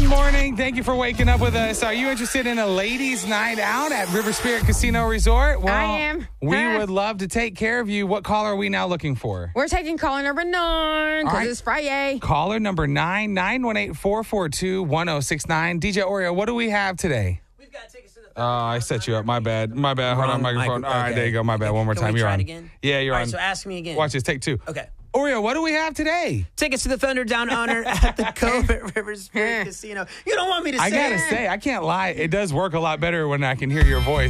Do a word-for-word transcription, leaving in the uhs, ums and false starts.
morning. Thank you for waking up with us. Are you interested in a ladies' night out at River Spirit Casino Resort? Well, I am. We Huh. would love to take care of you. What caller are we now looking for? We're taking caller number nine because right. it's Friday. Caller number nine, nine one eight, four four two, one oh six nine. D J Oreo, what do we have today? We've got tickets to the Oh, I set you up. My bad. My bad. Hold on, Wrong microphone. micro- All right, okay. there you go. My bad. One more Can time. we You're try on. it again? Yeah, you're All on. right, so ask me again. Watch this. Take two. Okay. Oreo, what do we have today? Tickets to the Thunder Down Under at the Cove at River Spirit Casino. You don't want me to say I gotta it. say, I can't lie. It does work a lot better when I can hear your voice.